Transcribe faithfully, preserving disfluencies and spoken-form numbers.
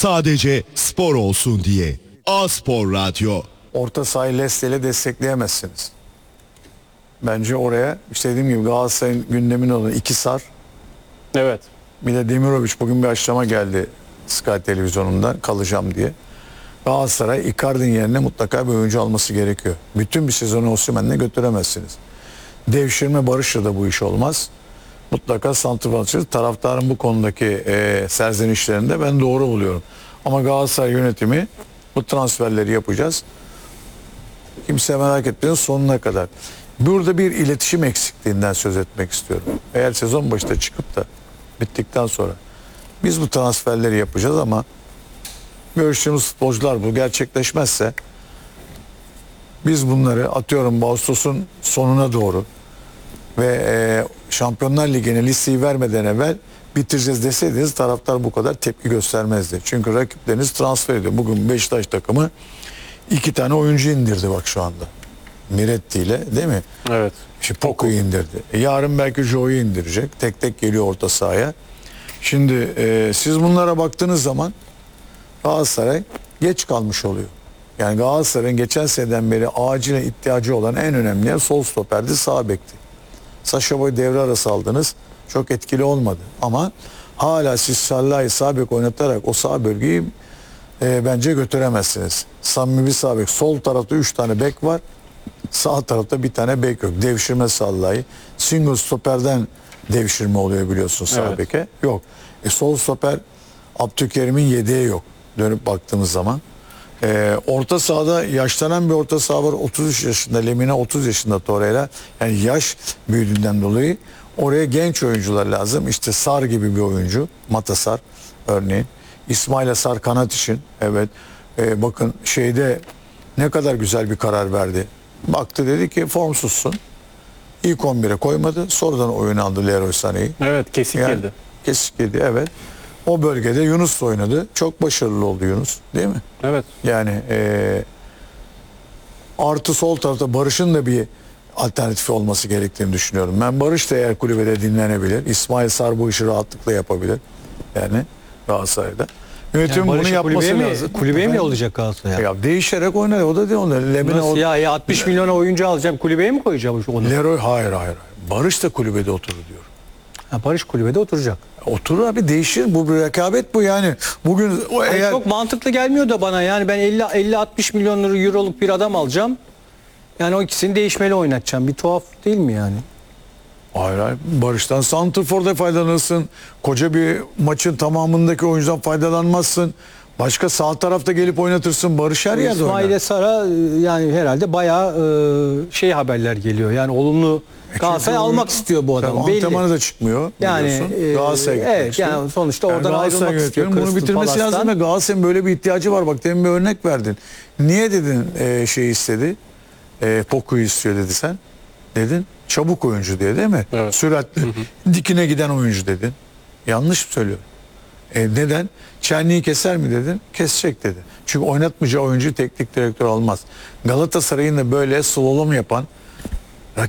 Sadece spor olsun diye. A-Spor Radyo. Orta sahayı Leste ile destekleyemezsiniz. Bence oraya işte dediğim gibi Galatasaray'ın gündemine olan iki Sar, Evet. bir de Demirovic, bugün bir açıklama geldi Sky televizyonundan kalacağım diye. Galatasaray Icardi'nin yerine mutlaka bir oyuncu alması gerekiyor. Bütün bir sezonu Osimhen'le götüremezsiniz. Devşirme Barış'la da bu iş olmaz. Mutlaka santrfor. Taraftarın bu konudaki e, serzenişlerini de ben doğru buluyorum. Ama Galatasaray yönetimi bu transferleri yapacağız. Kimse merak etmeyin sonuna kadar. Burada bir iletişim eksikliğinden söz etmek istiyorum. Eğer sezon başında çıkıp da bittikten sonra biz bu transferleri yapacağız ama görüştüğümüz futbolcular bu gerçekleşmezse biz bunları atıyorum Ağustos'un sonuna doğru ve e, Şampiyonlar Ligi'ne listeyi vermeden evvel bitireceğiz deseydiniz taraftar bu kadar tepki göstermezdi. Çünkü rakipleriniz transfer ediyor. Bugün Beşiktaş takımı iki tane oyuncu indirdi bak şu anda. Miretti ile değil mi? Evet. İşte Poku'yu indirdi. E, yarın belki Joe'yu indirecek. Tek tek geliyor orta sahaya. Şimdi e, siz bunlara baktığınız zaman Galatasaray geç kalmış oluyor. Yani Galatasaray'ın geçen seneden beri acilen ihtiyacı olan en önemli yer sol stoperdi, sağ bekti. Sacha Boey devre arası aldınız. Çok etkili olmadı. Ama hala siz Salah'ı sağ bek oynatarak o sağ bölgeyi e, bence götüremezsiniz. Samimi bir sağ bek. Sol tarafta üç tane bek var. Sağ tarafta bir tane bek yok. Devşirme Salah'ı. Single stoperden devşirme oluyor biliyorsun sağ Evet. beke. Yok. E, sol stoper Abdülkerim'in yedeği yok. Dönüp baktığımız zaman. Ee, orta sahada yaşlanan bir orta saha var. otuz üç yaşında Lemina, otuz yaşında Torreira. Yani yaş büyüdüğünden dolayı oraya genç oyuncular lazım. İşte Sar gibi bir oyuncu. Mata Sar örneğin. İsmail Sar kanat için. Evet. Ee, bakın şeyde ne kadar güzel bir karar verdi. Baktı dedi ki formsuzsun. İlk on bire koymadı. Sonradan oyun aldı Leroy Sané'yi. Evet, kesik Yani, girdi. kesik girdi evet. O bölgede Yunus oynadı. Çok başarılı oldu Yunus. Değil mi? Evet. Yani e, artı sol tarafta Barış'ın da bir alternatifi olması gerektiğini düşünüyorum. Ben Barış da eğer kulübede dinlenebilir. İsmail Sar bu işi rahatlıkla yapabilir. Yani Galatasaray'da. Yönetim Yani bunu Barış'ı yapması kulübeye mi, lazım. kulübeye mi Efendim? yollayacak Galatasaray? Ya değişerek oynar. O da değil onlar. Lemina Nasıl o... ya, ya altmış milyona oyuncu alacağım, kulübeye mi koyacağım onu? Leroy hayır hayır. Barış da kulübede oturur diyor. Ha, Barış kulübede oturacak. Oturur abi, değişir. Bu bir rekabet bu yani. Bugün o Hayır, eğer... çok mantıklı gelmiyor da bana, yani ben elli altmış milyon lira euroluk bir adam alacağım. Yani o ikisini değişmeli oynatacağım. Bir tuhaf değil mi yani? Hayır hayır. Barış'tan santrforda faydalanırsın. Koca bir maçın tamamındaki oyuncudan faydalanmazsın. Başka sağ tarafta gelip oynatırsın. Barış her yerde oynar. İsmail'e Sara yani herhalde bayağı e, şey haberler geliyor. Yani olumlu Galatasaray Çünkü almak oyun- istiyor bu adamı. Tabii belli. antrenmanı da çıkmıyor. Yani biliyorsun. e, Galatasaray'a gitmek evet, istiyor. yani sonuçta Yani oradan Galatasaray ayrılmak istiyor. yönetimi bunu Crystal bitirmesi Palace'tan. lazım ve Galatasaray'ın böyle bir ihtiyacı var. Bak demin bir örnek verdin. Niye dedin e, şey istedi? E, Poku'yu istiyor dedi sen. Dedin çabuk oyuncu diye değil mi? Evet. Süratli. Dikine giden oyuncu dedin. Yanlış mı söylüyorum? E, neden? Çenliği keser mi dedin? Kesecek dedi. Çünkü oynatmayacağı oyuncu teknik direktör almaz. Galatasaray'ın da böyle slalom yapan